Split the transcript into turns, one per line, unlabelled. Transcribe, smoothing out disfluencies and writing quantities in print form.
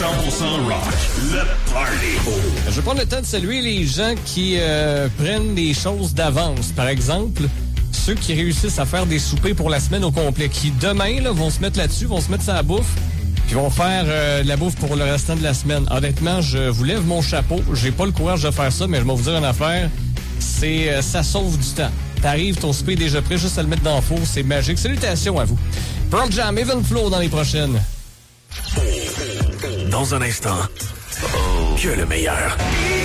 rock, le party.
Je vais prendre le temps de saluer les gens qui prennent des choses d'avance. Par exemple, ceux qui réussissent à faire des soupers pour la semaine au complet, qui demain là, vont se mettre là-dessus, vont se mettre sur la bouffe, puis vont faire de la bouffe pour le restant de la semaine. Honnêtement, je vous lève mon chapeau. J'ai pas le courage de faire ça, mais je vais vous dire une affaire. C'est ça sauve du temps. T'arrives, ton souper est déjà prêt, juste à le mettre dans le four, c'est magique. Salutations à vous. Pearl Jam, Even Flow dans les prochaines.
Dans un instant, que le meilleur.